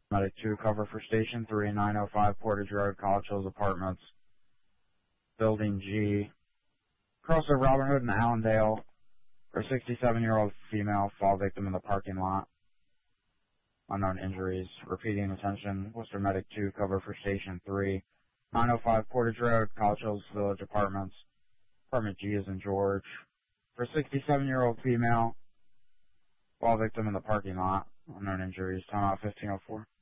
Medic 2, cover for Station 3, 905 Portage Road, College Hills Apartments, Building G. Crossover Robin Hood and Allendale, for a 67-year-old female, fall victim in the parking lot. Unknown injuries. Repeating attention, Worcester Medic 2, cover for Station 3, 905 Portage Road, College Hills Village Apartments, Apartment G is in George. For a 67-year-old female, fall victim in the parking lot. Unknown injuries. Time out 1504.